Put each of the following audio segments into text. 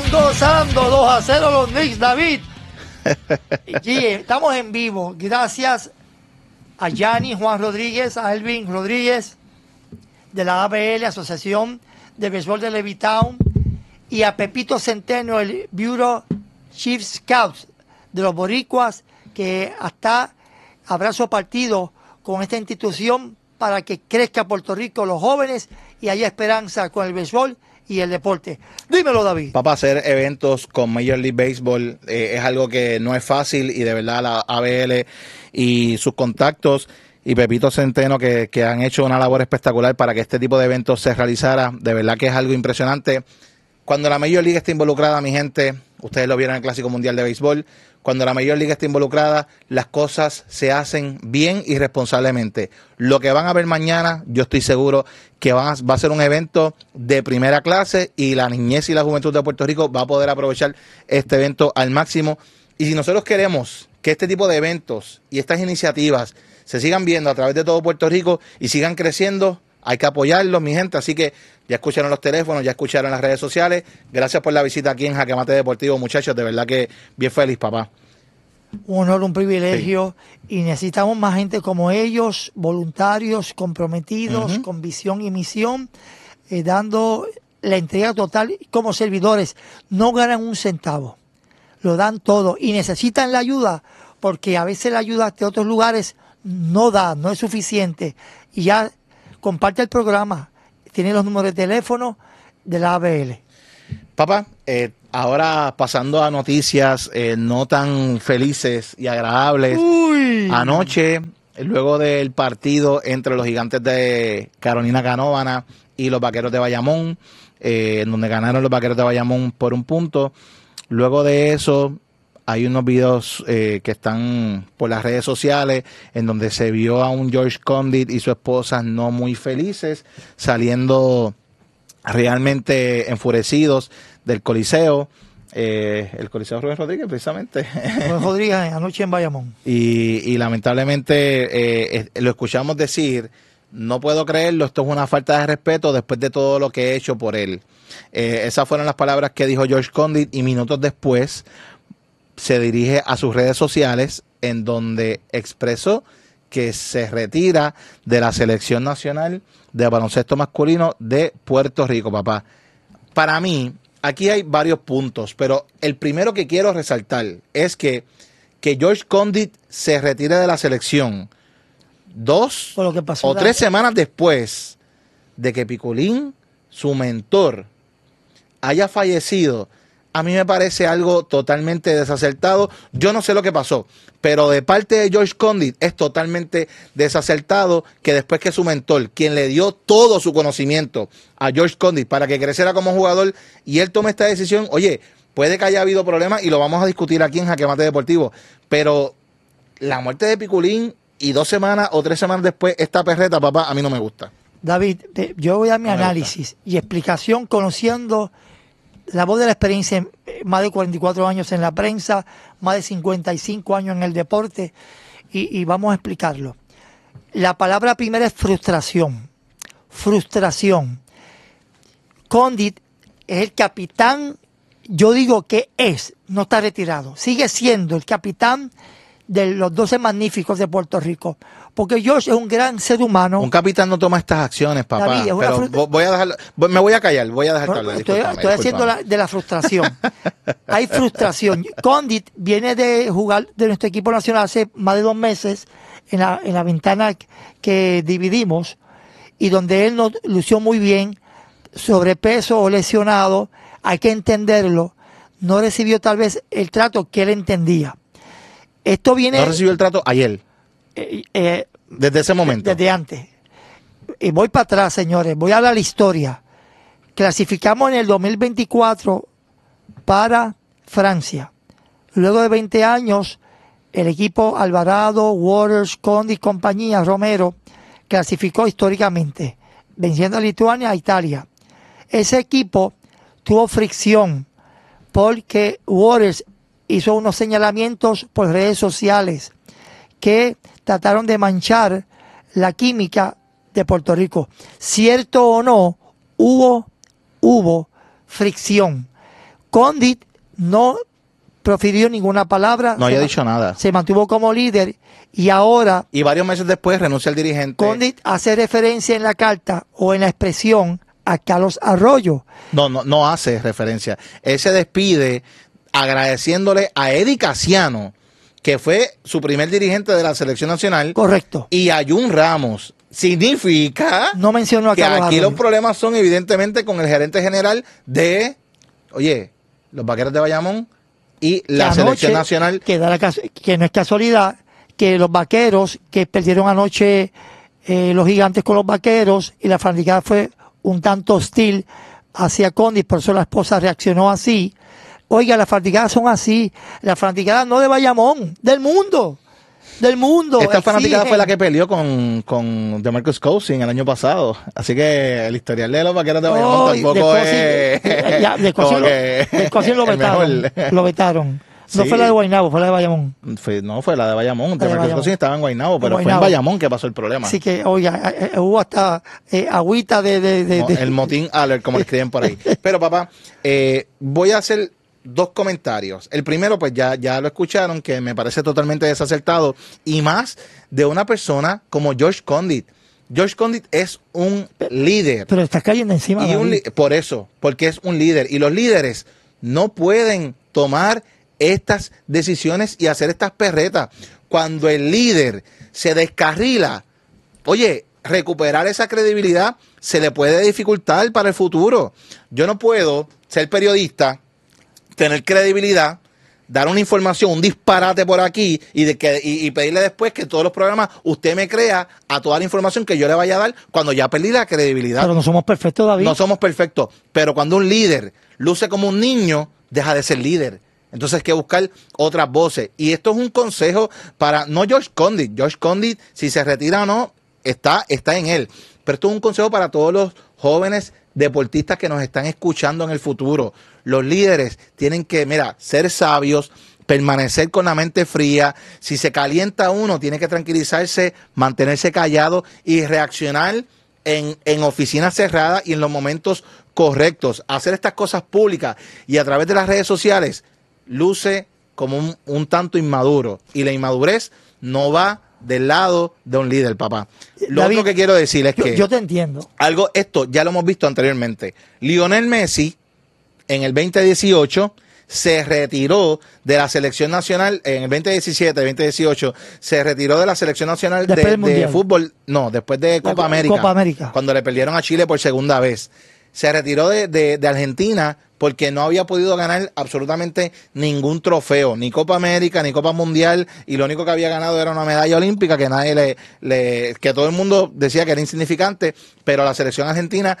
gozando 2-0 los Knicks, David. Y estamos en vivo. Gracias a Yanni Juan Rodríguez, a Elvin Rodríguez de la ABL, Asociación de Béisbol de Levittown, y a Pepito Centeno, el Bureau Chief Scouts de los Boricuas, que hasta abrazo partido con esta institución para que crezca Puerto Rico, los jóvenes, y haya esperanza con el béisbol y el deporte. Dímelo, David. Papá, hacer eventos con Major League Baseball es algo que no es fácil, y de verdad la ABL y sus contactos y Pepito Centeno que han hecho una labor espectacular para que este tipo de eventos se realizara. De verdad que es algo impresionante. Cuando la Major League está involucrada, mi gente, ustedes lo vieron en el Clásico Mundial de Béisbol, cuando la Major League está involucrada, las cosas se hacen bien y responsablemente. Lo que van a ver mañana, yo estoy seguro que va a ser un evento de primera clase, y la niñez y la juventud de Puerto Rico va a poder aprovechar este evento al máximo. Y si nosotros queremos que este tipo de eventos y estas iniciativas se sigan viendo a través de todo Puerto Rico y sigan creciendo, hay que apoyarlos, mi gente. Así que ya escucharon los teléfonos, ya escucharon las redes sociales. Gracias por la visita aquí en Jaque Mate Deportivo, muchachos. De verdad que bien feliz, papá. Un honor, un privilegio. Sí. Y necesitamos más gente como ellos, voluntarios, comprometidos, con visión y misión, dando la entrega total. Como servidores, no ganan un centavo, lo dan todo, y necesitan la ayuda, porque a veces la ayuda de otros lugares no es suficiente. Y ya comparte el programa, tiene los números de teléfono de la ABL. Papá, ahora pasando a noticias no tan felices y agradables. Anoche, luego del partido entre los Gigantes de Carolina Canóvana y los Vaqueros de Bayamón, donde ganaron los Vaqueros de Bayamón por 1 punto, luego de eso hay unos videos que están por las redes sociales en donde se vio a un George Condit y su esposa no muy felices, saliendo realmente enfurecidos del Coliseo, el Coliseo Rubén Rodríguez, precisamente. Rubén Rodríguez anoche en Bayamón. Y lamentablemente lo escuchamos decir: no puedo creerlo, esto es una falta de respeto después de todo lo que he hecho por él. Esas fueron las palabras que dijo George Condit, y minutos después se dirige a sus redes sociales en donde expresó que se retira de la selección nacional de baloncesto masculino de Puerto Rico, papá. Para mí, aquí hay varios puntos, pero el primero que quiero resaltar es que George Condit se retire de la selección 2 o 3 semanas después de que Piculín, su mentor, haya fallecido. A mí me parece algo totalmente desacertado. Yo no sé lo que pasó, pero de parte de George Condit es totalmente desacertado que después que su mentor, quien le dio todo su conocimiento a George Condit para que creciera como jugador, y él tome esta decisión, oye, puede que haya habido problemas y lo vamos a discutir aquí en Jaque Mate Deportivo, pero la muerte de Piculín y 2 semanas o 3 semanas después esta perreta, papá, a mí no me gusta. David, yo voy a dar mi análisis y explicación conociendo la voz de la experiencia, más de 44 años en la prensa, más de 55 años en el deporte, y vamos a explicarlo. La palabra primera es frustración. Frustración. Condit es el capitán, yo digo que no está retirado, sigue siendo el capitán de los 12 magníficos de Puerto Rico, porque George es un gran ser humano. Un capitán no toma estas acciones, papá. David, pero voy a dejarlo, me voy a callar, voy a dejarte hablar. Estoy haciendo de la frustración. Hay frustración. Condit viene de jugar de nuestro equipo nacional hace más de 2 meses en la ventana que dividimos, y donde él nos lució muy bien, sobrepeso o lesionado, hay que entenderlo, no recibió tal vez el trato que él entendía. Esto viene... ¿No recibió el trato ayer? Desde ese momento. Desde antes. Y voy para atrás, señores. Voy a hablar la historia. Clasificamos en el 2024 para Francia. Luego de 20 años, el equipo Alvarado, Waters, Condit y compañía, Romero, clasificó históricamente, venciendo a Lituania e Italia. Ese equipo tuvo fricción porque Waters hizo unos señalamientos por redes sociales que trataron de manchar la química de Puerto Rico. Cierto o no, hubo fricción. Condit no profirió ninguna palabra. No había dicho nada. Se mantuvo como líder y ahora... Y varios meses después renuncia el dirigente. Condit hace referencia en la carta o en la expresión a Carlos Arroyo. No hace referencia. Él se despide agradeciéndole a Eddie Casiano, que fue su primer dirigente de la selección nacional. Correcto. Y a Jun Ramos. Significa no mencionó a que Carlos aquí Arroyo. los problemas son evidentemente con el gerente general de, oye, los Vaqueros de Bayamón y la selección nacional. Que no es casualidad que los Vaqueros, que perdieron anoche los Gigantes con los Vaqueros, y la fanaticada fue un tanto hostil hacia Condit, por eso la esposa reaccionó así. Oiga, las fanaticadas son así. Las fanaticadas no de Bayamón, del mundo. Del mundo. Esta fanaticada fue la que peleó con DeMarcus Cousins el año pasado. Así que el historial de los Vaqueros de Bayamón tampoco es... De Cousins lo vetaron. Lo vetaron. No fue la de Guaynabo, fue la de Bayamón. No, fue la de Bayamón. DeMarcus Cousins estaba en Guaynabo, pero fue en Bayamón que pasó el problema. Así que, oiga, hubo hasta agüita el motín alert, como le escriben por ahí. Pero, papá, voy a hacer 2 comentarios. El primero, pues ya lo escucharon, que me parece totalmente desacertado, y más de una persona como George Condit. George Condit es un líder. Pero está cayendo encima. Por eso, porque es un líder. Y los líderes no pueden tomar estas decisiones y hacer estas perretas. Cuando el líder se descarrila, oye, recuperar esa credibilidad se le puede dificultar para el futuro. Yo no puedo ser periodista, tener credibilidad, dar una información, un disparate por aquí y pedirle después que todos los programas usted me crea a toda la información que yo le vaya a dar cuando ya perdí la credibilidad. Pero no somos perfectos, David. No somos perfectos, pero cuando un líder luce como un niño, deja de ser líder. Entonces hay que buscar otras voces. Y esto es un consejo para, no George Condit. George Condit, si se retira o no, está en él. Pero esto es un consejo para todos los jóvenes deportistas que nos están escuchando en el futuro. Los líderes tienen que, ser sabios, permanecer con la mente fría. Si se calienta uno, tiene que tranquilizarse, mantenerse callado y reaccionar en oficinas cerradas y en los momentos correctos. Hacer estas cosas públicas y a través de las redes sociales luce como un tanto inmaduro. Y la inmadurez no va del lado de un líder, papá. Lo David, otro que quiero decir es que... Yo te entiendo. Esto ya lo hemos visto anteriormente. Lionel Messi, en el 2018, se retiró de la selección nacional, en el 2017-2018, se retiró de la selección nacional de fútbol, después de Copa América, cuando le perdieron a Chile por segunda vez. Se retiró de Argentina porque no había podido ganar absolutamente ningún trofeo, ni Copa América, ni Copa Mundial, y lo único que había ganado era una medalla olímpica que nadie que todo el mundo decía que era insignificante, pero la selección argentina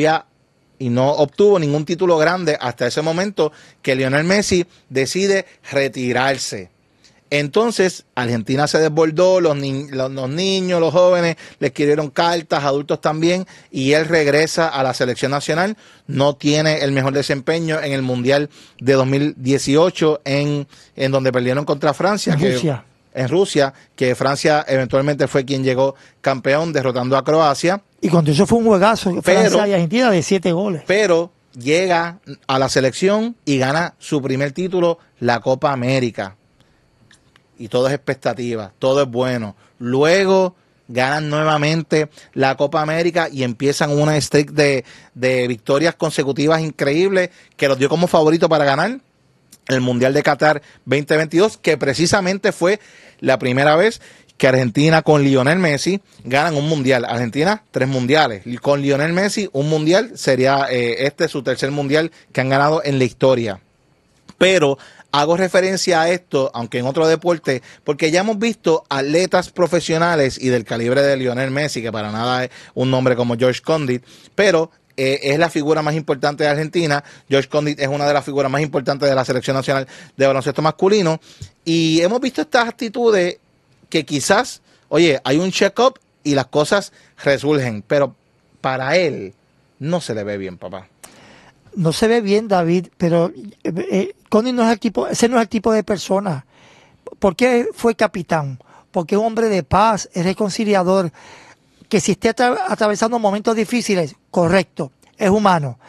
no obtuvo ningún título grande hasta ese momento que Lionel Messi decide retirarse. Entonces, Argentina se desbordó, los niños, los jóvenes, le escribieron cartas, adultos también, y él regresa a la selección nacional. No tiene el mejor desempeño en el Mundial de 2018, en donde perdieron contra Francia. En Rusia, que Francia eventualmente fue quien llegó campeón, derrotando a Croacia. Y cuando eso fue un juegazo, Francia y Argentina, de 7 goles. Pero llega a la selección y gana su primer título, la Copa América. Y todo es expectativa, todo es bueno. Luego ganan nuevamente la Copa América y empiezan una streak de victorias consecutivas increíbles que los dio como favorito para ganar el Mundial de Qatar 2022, que precisamente fue la primera vez que Argentina con Lionel Messi ganan un mundial. Argentina, 3 mundiales. Y con Lionel Messi, un mundial. Sería su tercer mundial que han ganado en la historia. Pero hago referencia a esto, aunque en otro deporte, porque ya hemos visto atletas profesionales y del calibre de Lionel Messi, que para nada es un nombre como George Condit, pero es la figura más importante de Argentina. George Condit es una de las figuras más importantes de la selección nacional de baloncesto masculino. Y hemos visto estas actitudes que quizás, oye, hay un check-up y las cosas resurgen, pero para él no se le ve bien, papá. No se ve bien, David, pero Condit no es el tipo, ese no es el tipo de persona. ¿Por qué fue capitán? Porque es un hombre de paz, es reconciliador, que si esté atravesando momentos difíciles, correcto, es humano.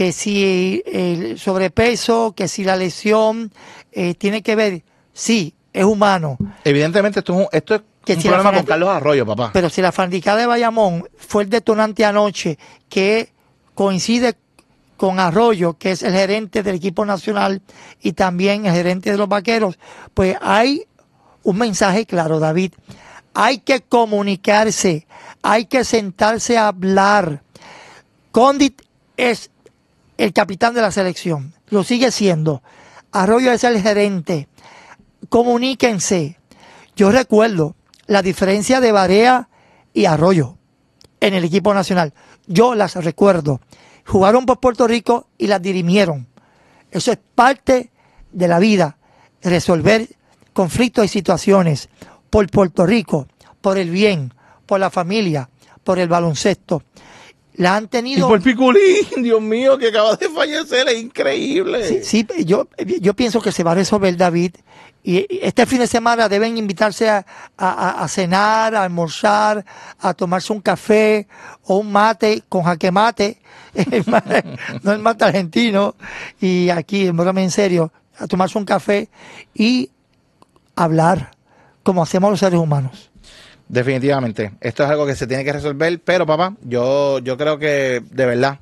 que si el sobrepeso, que si la lesión tiene que ver, sí, es humano. Evidentemente esto es Que un si problema con Carlos Arroyo, papá. Pero si la fanaticada de Bayamón fue el detonante anoche, que coincide con Arroyo, que es el gerente del equipo nacional y también el gerente de los Vaqueros, pues hay un mensaje claro, David. Hay que comunicarse, hay que sentarse a hablar. Condit es el capitán de la selección, lo sigue siendo. Arroyo es el gerente. Comuníquense. Yo recuerdo la diferencia de Barea y Arroyo en el equipo nacional. Yo las recuerdo. Jugaron por Puerto Rico y las dirimieron. Eso es parte de la vida. Resolver conflictos y situaciones por Puerto Rico, por el bien, por la familia, por el baloncesto. La han tenido. Y por Piculín, Dios mío, que acaba de fallecer, es increíble. Sí, yo pienso que se va a resolver, David. Y este fin de semana deben invitarse a cenar, a almorzar, a tomarse un café o un mate con jaque mate, no el mate argentino, y aquí, en serio, a tomarse un café y hablar como hacemos los seres humanos. Definitivamente, esto es algo que se tiene que resolver, pero papá, yo creo que de verdad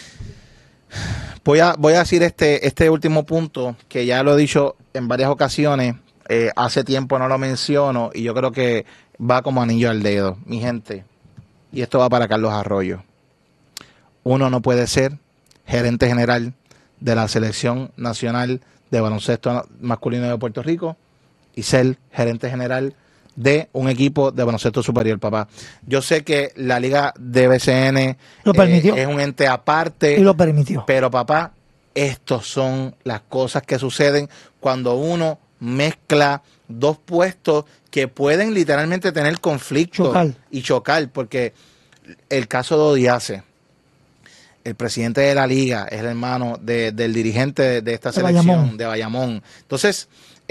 voy a decir este último punto que ya lo he dicho en varias ocasiones, hace tiempo no lo menciono y yo creo que va como anillo al dedo, mi gente, y esto va para Carlos Arroyo. Uno no puede ser gerente general de la Selección Nacional de Baloncesto Masculino de Puerto Rico y ser gerente general de un equipo de baloncesto superior, papá. Yo sé que la liga de BCN lo permitió, es un ente aparte. Y lo permitió. Pero, papá, estos son las cosas que suceden cuando uno mezcla dos puestos que pueden literalmente tener conflicto y chocar, porque el caso de Odiase, el presidente de la liga, es el hermano del dirigente de esta selección, de Bayamón. Entonces,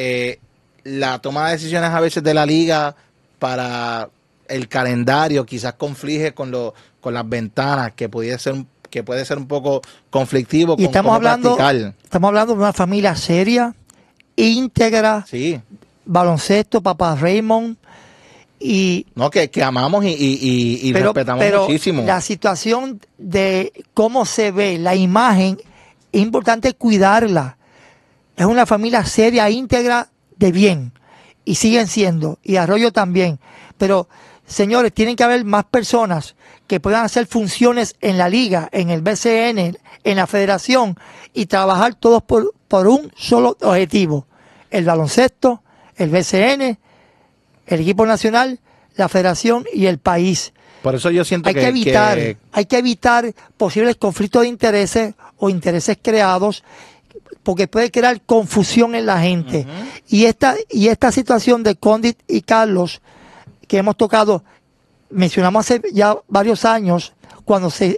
la toma de decisiones a veces de la liga para el calendario quizás conflige con las ventanas, que puede ser un poco conflictivo. Y estamos hablando de una familia seria, íntegra, sí, baloncesto, papá Raymond, y no, que amamos y respetamos muchísimo. La situación de cómo se ve la imagen es importante cuidarla. Es una familia seria, íntegra, de bien, y siguen siendo, y Arroyo también, pero señores, tienen que haber más personas que puedan hacer funciones en la liga, en el BCN, en la federación, y trabajar todos por un solo objetivo: el baloncesto, el BCN, el equipo nacional, la federación y el país. Por eso yo siento hay que evitar posibles conflictos de intereses o intereses creados, porque puede crear confusión en la gente. Y esta situación de Condit y Carlos, que hemos tocado, mencionamos hace ya varios años, cuando se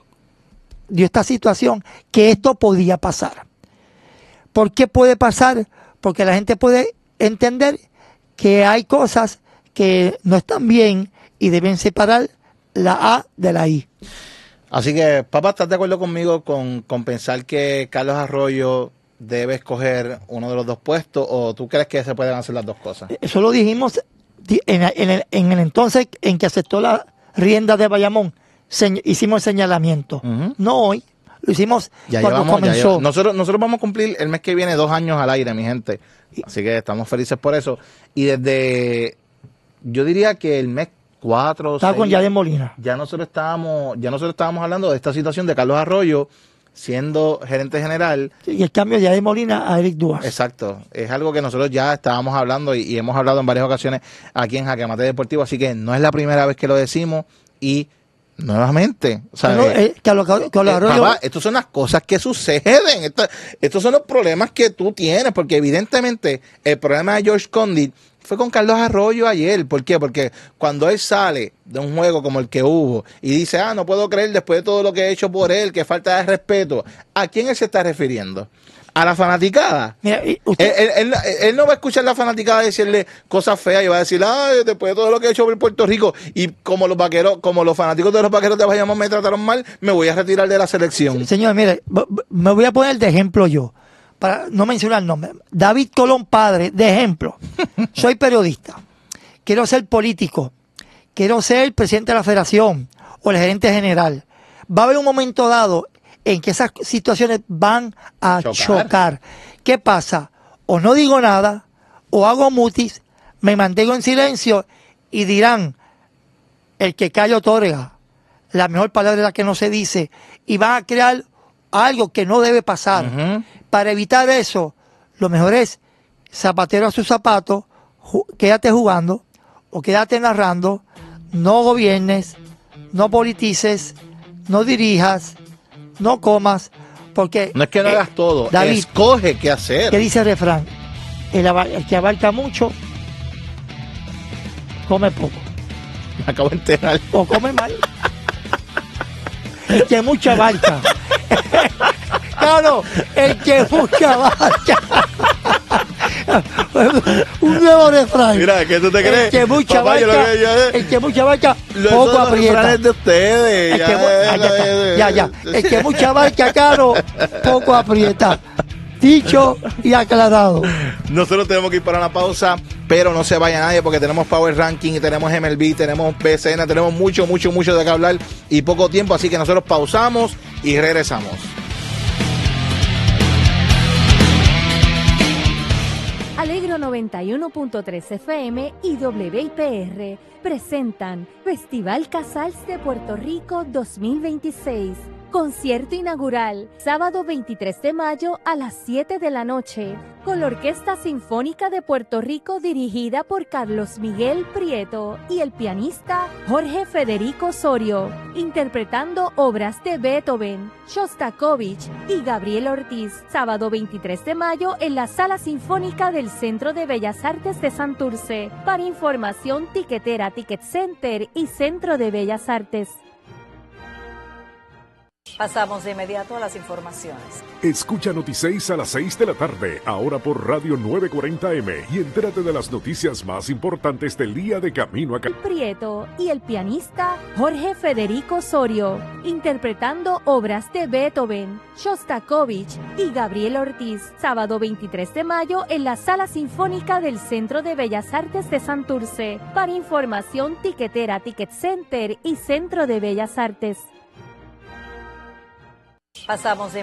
dio esta situación, que esto podía pasar. ¿Por qué puede pasar? Porque la gente puede entender que hay cosas que no están bien y deben separar la A de la I. Así que, papá, ¿estás de acuerdo conmigo con pensar que Carlos Arroyo debe escoger uno de los dos puestos, o tú crees que se pueden hacer las dos cosas? Eso lo dijimos en el entonces en que aceptó la rienda de Bayamón. Hicimos el señalamiento. No hoy, lo hicimos cuando comenzó. Nosotros vamos a cumplir el mes que viene 2 años al aire, mi gente. Así que estamos felices por eso. Y desde, yo diría que el mes 4 estaba 6, con Yadier Molina. Ya nosotros estábamos hablando de esta situación de Carlos Arroyo siendo gerente general. Y el cambio de Yadier Molina a Eric Duarte. Exacto. Es algo que nosotros ya estábamos hablando y hemos hablado en varias ocasiones aquí en Jaque Mate Deportivo, así que no es la primera vez que lo decimos y nuevamente, o sea, papá, estas son las cosas que suceden, estos son los problemas que tú tienes, porque evidentemente el problema de George Condit fue con Carlos Arroyo ayer. ¿Por qué? Porque cuando él sale de un juego como el que hubo y dice, no puedo creer después de todo lo que he hecho por él, que falta de respeto, ¿a quién él se está refiriendo? a la fanaticada. Mira, Él no va a escuchar a la fanaticada decirle cosas feas y va a decir, ay, después de todo lo que he hecho por Puerto Rico, y como los vaqueros, como los fanáticos de los vaqueros de Bayamón me trataron mal, me voy a retirar de la selección. señor, mire, me voy a poner de ejemplo yo, para no mencionar el nombre. David Colón, padre, de ejemplo. Soy periodista, quiero ser político, quiero ser presidente de la federación o el gerente general. Va a haber un momento dado en que esas situaciones van a chocar. ¿Qué pasa? O no digo nada, o hago mutis, me mantengo en silencio y dirán, el que calla otorga. La mejor palabra es la que no se dice. Y van a crear algo que no debe pasar. Para evitar eso, lo mejor es zapatero a su zapato, quédate jugando o quédate narrando, no gobiernes, no politices, no dirijas, no comas, porque... No es que no hagas todo, David, escoge qué hacer. ¿Qué dice el refrán? El que abarca mucho, come poco. Me acabo de enterar. O come mal. El que mucho abarca. Claro, el que mucho abarca. Un nuevo refrán. Mira, ¿qué tú te crees? El que mucho Papá, abarca, el que mucho abarca, poco aprieta. De ustedes. Ya. El que mucho abarca, caro, poco aprieta. Dicho y aclarado. Nosotros tenemos que ir para una pausa, pero no se vaya nadie porque tenemos Power Ranking, tenemos MLB, tenemos BCN, tenemos mucho de qué hablar y poco tiempo, así que nosotros pausamos y regresamos. Alegro 91.3 FM y WIPR presentan Festival Casals de Puerto Rico 2026. Concierto inaugural, sábado 23 de mayo a las 7 de la noche, con la Orquesta Sinfónica de Puerto Rico dirigida por Carlos Miguel Prieto y el pianista Jorge Federico Osorio, interpretando obras de Beethoven, Shostakovich y Gabriel Ortiz, sábado 23 de mayo en la Sala Sinfónica del Centro de Bellas Artes de Santurce. Para información, tiquetera, Ticket Center y Centro de Bellas Artes. Pasamos de inmediato a las informaciones. Escucha Noti6 a las 6 de la tarde, ahora por Radio 940M, y entérate de las noticias más importantes del día de camino a Prieto y el pianista Jorge Federico Osorio, interpretando obras de Beethoven, Shostakovich y Gabriel Ortiz, sábado 23 de mayo en la Sala Sinfónica del Centro de Bellas Artes de Santurce. Para información, tiquetera, Ticket Center y Centro de Bellas Artes. Pasamos de